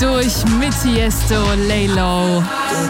durch mit Tiesto, Lay Low.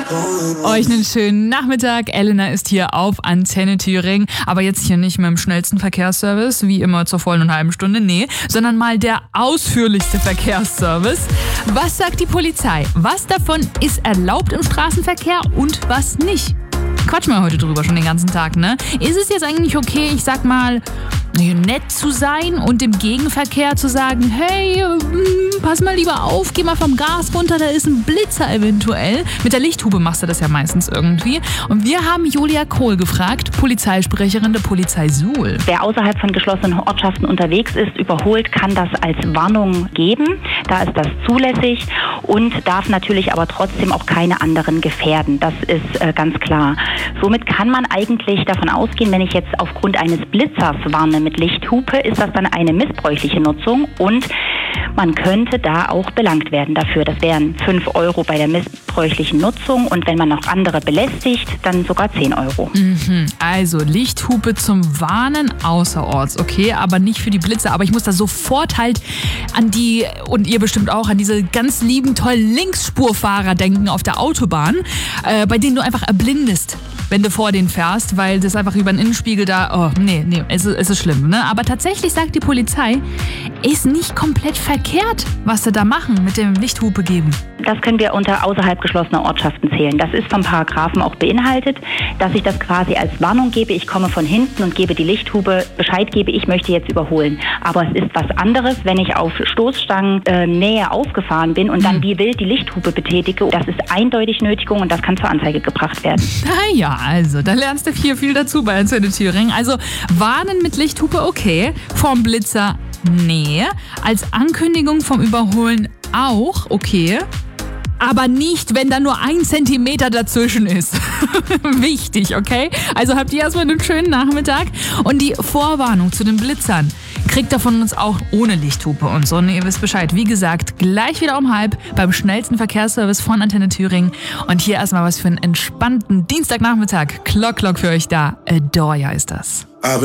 Euch einen schönen Nachmittag. Elena ist hier auf Antenne Thüringen. Aber jetzt hier nicht mit dem schnellsten Verkehrsservice, wie immer zur vollen und halben Stunde, nee, sondern mal der ausführlichste Verkehrsservice. Was sagt die Polizei? Was davon ist erlaubt im Straßenverkehr und was nicht? Quatschen wir heute drüber schon den ganzen Tag, ne? Ist es jetzt eigentlich okay, ich sag mal, nett zu sein und im Gegenverkehr zu sagen, hey, pass mal lieber auf, geh mal vom Gas runter, da ist ein Blitzer eventuell. Mit der Lichthupe machst du das ja meistens irgendwie. Und wir haben Julia Kohl gefragt, Polizeisprecherin der Polizei Suhl. Wer außerhalb von geschlossenen Ortschaften unterwegs ist, überholt, kann das als Warnung geben. Da ist das zulässig und darf natürlich aber trotzdem auch keine anderen gefährden. Das ist ganz klar. Somit kann man eigentlich davon ausgehen, wenn ich jetzt aufgrund eines Blitzers warne mit Lichthupe, ist das dann eine missbräuchliche Nutzung und man könnte da auch belangt werden dafür. Das wären 5 € bei der missbräuchlichen Nutzung und wenn man noch andere belästigt, dann sogar 10 €. Also Lichthupe zum Warnen außerorts, okay, aber nicht für die Blitze. Aber ich muss da sofort halt an die, und ihr bestimmt auch, an diese ganz lieben, tollen Linksspurfahrer denken auf der Autobahn, bei denen du einfach erblindest, wenn du vor denen fährst, weil das einfach über den Innenspiegel da, es ist schlimm, ne? Aber tatsächlich sagt die Polizei, ist nicht komplett verkehrt, was sie da machen mit dem Lichthupe geben. Das können wir unter außerhalb geschlossener Ortschaften zählen. Das ist vom Paragraphen auch beinhaltet, dass ich das quasi als Warnung gebe. Ich komme von hinten und gebe die Lichthupe, Bescheid gebe, ich möchte jetzt überholen. Aber es ist was anderes, wenn ich auf Stoßstangen näher aufgefahren bin und dann wie wild die Lichthupe betätige. Das ist eindeutig Nötigung und das kann zur Anzeige gebracht werden. Naja, also, da lernst du viel dazu bei Antenne Thüringen. Also, warnen mit Lichthupe, okay. Vorm Blitzer, nee. Als Ankündigung vom Überholen auch, okay. Aber nicht, wenn da nur 1 Zentimeter dazwischen ist. Wichtig, okay? Also habt ihr erstmal einen schönen Nachmittag. Und die Vorwarnung zu den Blitzern kriegt ihr von uns auch ohne Lichthupe und so. Und ihr wisst Bescheid. Wie gesagt, gleich wieder um 12:30 beim schnellsten Verkehrsservice von Antenne Thüringen. Und hier erstmal was für einen entspannten Dienstagnachmittag. Clock für euch da. Adoria ist das.